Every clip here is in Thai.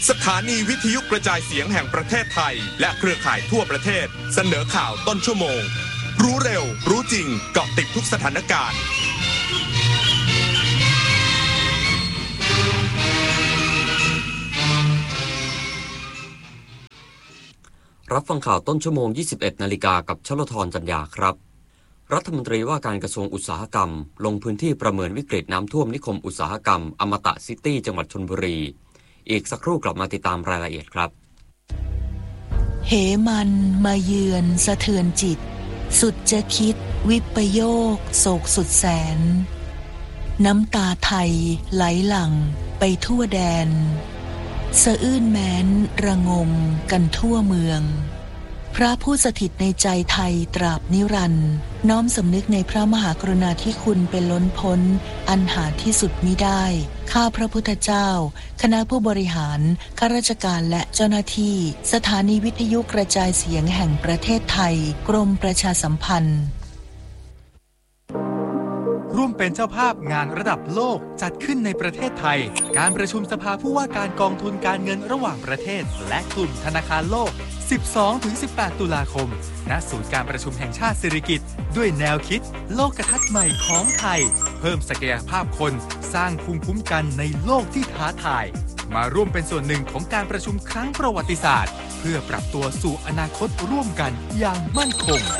สถานีวิทยุกระจายเสียงแห่งประเทศไทยและเครือข่ายทั่วประเทศเสนอข่าวต้นชั่วโมงรู้เร็วรู้จริงเกาะติดทุกสถานการณ์รับฟังข่าวต้นชั่วโมง 21 นาฬิกากับชลธรจันยาครับรัฐมนตรีว่าการกระทรวงอุตสาหกรรมลงพื้นที่ประเมินวิกฤตน้ำท่วมนิคมอุตสาหกรรมอมตะซิตี้จังหวัดชลบุรีอีกสักครู่กลับมาติดตามรายละเอียดครับเหมันมาเยือนสะเทือนจิตสุดจะคิดวิปโยคโศกสุดแสนน้ำตาไทยไหลหลั่งไปทั่วแดนสะอื้นแม้นระงมกันทั่วเมืองพระผู้สถิตในใจไทยตราบนิรันดร์น้อมสำนึกในพระมหากรุณาธิคุณเป็นล้นพ้นอันหาที่สุดมิได้ข้าพระพุทธเจ้าคณะผู้บริหารข้าราชการและเจ้าหน้าที่สถานีวิทยุกระจายเสียงแห่งประเทศไทยกรมประชาสัมพันธ์ร่วมเป็นเจ้าภาพงานระดับโลกจัดขึ้นในประเทศไทยการประชุมสภาผู้ว่าการกองทุนการเงินระหว่างประเทศและกลุ่มธนาคารโลก 12-18 ตุลาคมณศูนย์การประชุมแห่งชาติสิริกิติ์ด้วยแนวคิดโลกทัศน์ใหม่ของไทยเพิ่มศักยภาพคนสร้างภูมิคุ้มกันในโลกที่ท้าทายมาร่วมเป็นส่วนหนึ่งของการประชุมครั้งประวัติศาสตร์เพื่อปรับตัวสู่อนาคตร่วมกันอย่างมั่นคง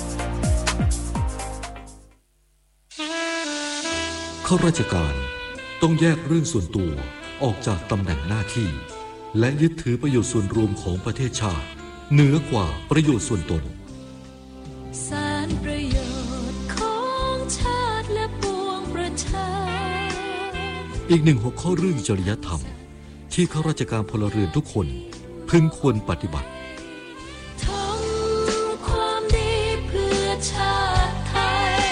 ข้าราชการต้องแยกเรื่องส่วนตัวออกจากตำแหน่งหน้าที่และยึดถือประโยชน์ส่วนรวมของประเทศชาติเหนือกว่าประโยชน์ส่วนตนสารประโยชน์ของชาติและปวงประชาอีกหนึ่งหัวข้อเรื่องจริยธรรมที่ข้าราชการพลเรือนทุกคนพึงควรปฏิบัติทำความดีเพื่อชาติไทย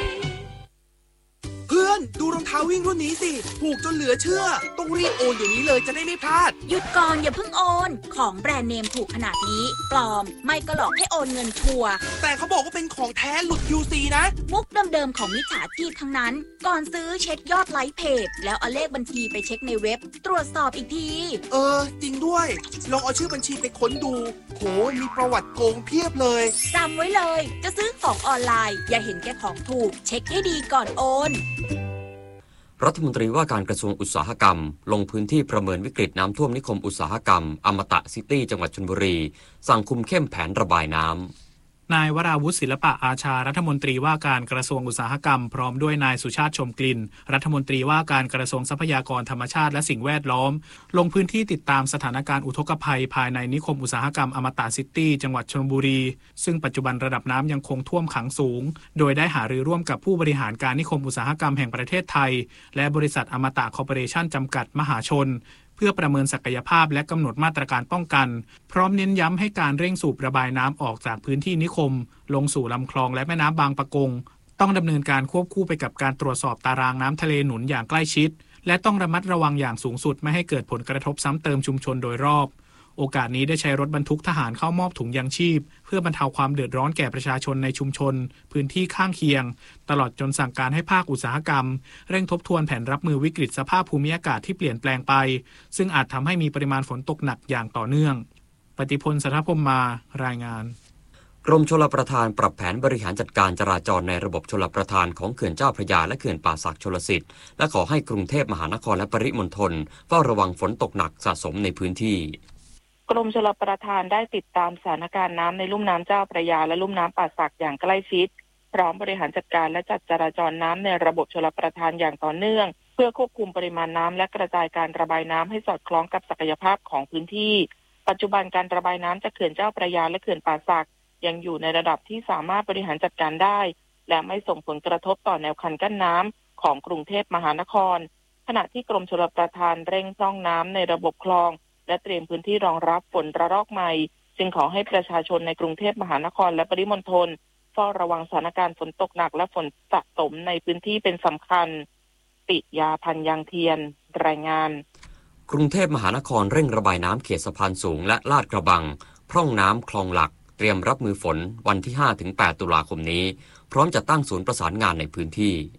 เพื่อนดูรองเท้าวิ่งรุ่นนี้สิถูกจนเหลือเชื่อต้องรีบโอนเดี๋ยวนี้เลยจะได้ไม่พลาดหยุดก่อนอย่าเพิ่งโอนของแบรนด์เนมถูกขนาดนี้ปลอมไม่ก็หลอกให้โอนเงินชัวร์แต่เขาบอกว่าเป็นของแท้หลุด QC นะมุกเดิมๆของมิจฉาชีพทั้งนั้นก่อนซื้อเช็คยอดไลค์เพจแล้วเอาเลขบัญชีไปเช็คในเว็บตรวจสอบอีกทีจริงด้วยลองเอาชื่อบัญชีไปค้นดูโหมีประวัติโกงเพียบเลยจำไว้เลยจะซื้อของออนไลน์อย่าเห็นแก่ของถูกเช็คให้ดีก่อนโอนรัฐมนตรีว่าการกระทรวงอุตสาหกรรมลงพื้นที่ประเมินวิกฤตน้ำท่วมนิคมอุตสาหกรรมอมตะซิตี้จังหวัดชลบุรีสั่งคุมเข้มแผนระบายน้ำนายวราวุฒิศิลปะอาชารัฐมนตรีว่าการกระทรวงอุตสาหกรรมพร้อมด้วยนายสุชาติชมกลิ่นรัฐมนตรีว่าการกระทรวงทรัพยากรธรรมชาติและสิ่งแวดล้อมลงพื้นที่ติดตามสถานการณ์อุทกภัยภายในนิคมอุตสาหกรรมอมตะซิตี้จังหวัดชลบุรีซึ่งปัจจุบันระดับน้ำยังคงท่วมขังสูงโดยได้หารือร่วมกับผู้บริหารการนิคมอุตสาหกรรมแห่งประเทศไทยและบริษัทอมตะคอร์ปอเรชั่นจำกัดมหาชนเพื่อประเมินศักยภาพและกำหนดมาตรการป้องกันพร้อมเน้นย้ำให้การเร่งสูบระบายน้ำออกจากพื้นที่นิคมลงสู่ลำคลองและแม่น้ำบางปะกงต้องดำเนินการควบคู่ไปกับการตรวจสอบตารางน้ำทะเลหนุนอย่างใกล้ชิดและต้องระมัดระวังอย่างสูงสุดไม่ให้เกิดผลกระทบซ้ำเติมชุมชนโดยรอบโอกาสนี้ได้ใช้รถบรรทุกทหารเข้ามอบถุงยางชีพเพื่อบรรเทาความเดือดร้อนแก่ประชาชนในชุมชนพื้นที่ข้างเคียงตลอดจนสั่งการให้ภาคอุตสาหกรรมเร่งทบทวนแผนรับมือวิกฤตสภาพภูมิอากาศที่เปลี่ยนแปลงไปซึ่งอาจทำให้มีปริมาณฝนตกหนักอย่างต่อเนื่องปฏิพล สัทธพรหมารายงานกรมชลประทานปรับแผนบริหารจัดการจราจรในระบบชลประทานของเขื่อนเจ้าพระยาและเขื่อนป่าสักชลสิทธิ์และขอให้กรุงเทพมหานครและปริมณฑลเฝ้าระวังฝนตกหนักสะสมในพื้นที่กรมชลประทานได้ติดตามสถานการณ์น้ำในลุ่มน้ำเจ้าพระยาและลุ่มน้ำป่าสักอย่างใกล้ชิดพร้อมบริหารจัดการและจัดจราจรน้ำในระบบชลประทานอย่างต่อเนื่องเพื่อควบคุมปริมาณน้ำและกระจายการระบายน้ำให้สอดคล้องกับศักยภาพของพื้นที่ปัจจุบันการระบายน้ำจากเขื่อนเจ้าพระยาและเขื่อนป่าสักยังอยู่ในระดับที่สามารถบริหารจัดการได้และไม่ส่งผลกระทบต่อแนวคันกั้นน้ำของกรุงเทพมหานครขณะที่กรมชลประทานเร่งพร่องน้ำในระบบคลองและเตรียมพื้นที่รองรับฝนระลอกใหม่จึงขอให้ประชาชนในกรุงเทพมหานครและปริมณฑลเฝ้าระวังสถานการณ์ฝนตกหนักและฝนสะสมในพื้นที่เป็นสำคัญปิยาพันธ์ยังเทียนรายงานกรุงเทพมหานครเร่งระบายน้ำเขตสะพานสูงและลาดกระบังพร่องน้ำคลองหลักเตรียมรับมือฝนวันที่ 5-8 ตุลาคมนี้พร้อมจะตั้งศูนย์ประสานงานในพื้นที่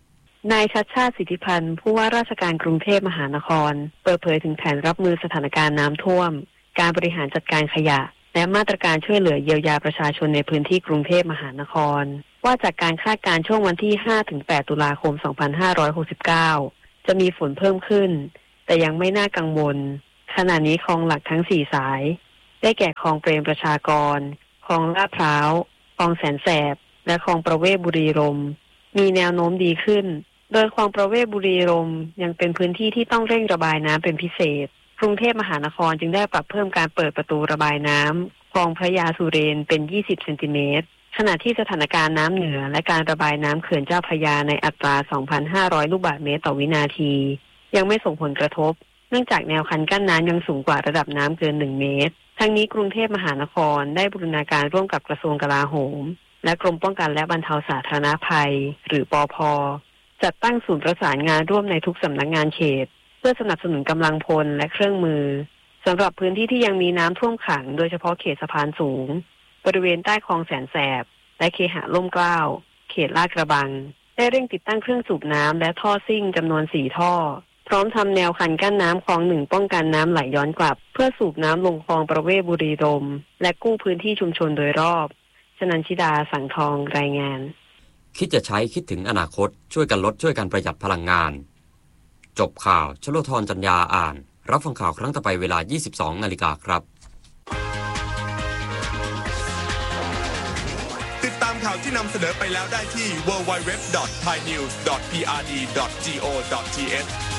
นายชัชชาติสิทธิพันธ์ผู้ว่าราชการกรุงเทพมหานครเปิดเผยถึงแผนรับมือสถานการณ์น้ำท่วมการบริหารจัดการขยะและมาตรการช่วยเหลือเยียวยาประชาชนในพื้นที่กรุงเทพมหานครว่าจากการคาดการณ์ช่วงวันที่ 5-8 ตุลาคม 2569 จะมีฝนเพิ่มขึ้นแต่ยังไม่น่ากังวลขณะนี้คลองหลักทั้ง 4 สายได้แก่คลองเปรมประชากรคลองลาดพร้าวคลองแสนแสบและคลองประเวศบุรีรัมย์มีแนวโน้มดีขึ้นโดยคลองประเวศบุรีรัมย์ยังเป็นพื้นที่ที่ต้องเร่งระบายน้ำเป็นพิเศษกรุงเทพมหานครจึงได้ปรับเพิ่มการเปิดประตูระบายน้ำคลองพระยาสุเรนเป็น20 เซนติเมตรขณะที่สถานการณ์น้ำเหนือและการระบายน้ำเขื่อนเจ้าพระยาในอัตรา 2,500 ลูกบาศก์เมตรต่อวินาทียังไม่ส่งผลกระทบเนื่องจากแนวคันกั้นน้ำยังสูงกว่าระดับน้ำเกิน1เมตรทั้งนี้กรุงเทพมหานครได้บูรณาการร่วมกับกระทรวงกลาโหมและกรมป้องกันและบรรเทาสาธารณภัยหรือปภ.จัดตั้งศูนย์ประสานงานร่วมในทุกสำนักงานเขตเพื่อสนับสนุนกำลังพลและเครื่องมือสำหรับพื้นที่ที่ยังมีน้ำท่วมขังโดยเฉพาะเขตสะพานสูงบริเวณใต้คลองแสนแสบและเคหะร่มเกล้าเขตลาดกระบังได้เร่งติดตั้งเครื่องสูบน้ำและท่อซิ่งจำนวน4ท่อพร้อมทำแนวคันกั้นน้ำคลอง1ป้องกันน้ำไหลย้อนกลับเพื่อสูบน้ำลงคลองประเวศบุรีรัมย์และกู้พื้นที่ชุมชนโดยรอบชนันชิดาสังทองรายงานคิดจะใช้คิดถึงอนาคตช่วยกันลดช่วยกันประหยัดพลังงานจบข่าวชโลธรจันยาอ่านรับฟังข่าวครั้งต่อไปเวลา 22:00 น.ครับติดตามข่าวที่นำเสนอไปแล้วได้ที่ www.thainews.prd.go.th